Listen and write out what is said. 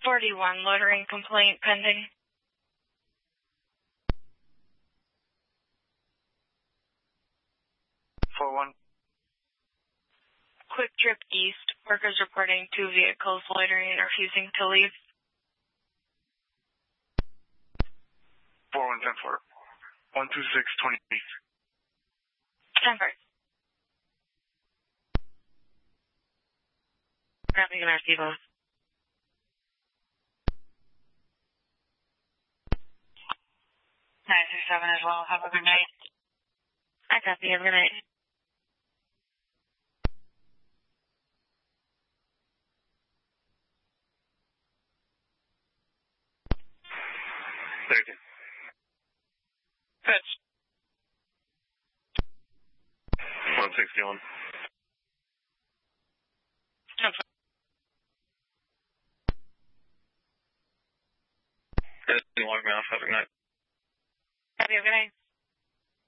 41, loitering complaint pending. 41. Quick Trip East, workers reporting 2 vehicles loitering and refusing to leave. 4110-4. 126-28. 10-4. Grabbing an RC both. 937 as well. Have a good night. I copy. Have a good night. Pitch. 161. 10-4. Log me off. Have a good night. Copy. Have a good night.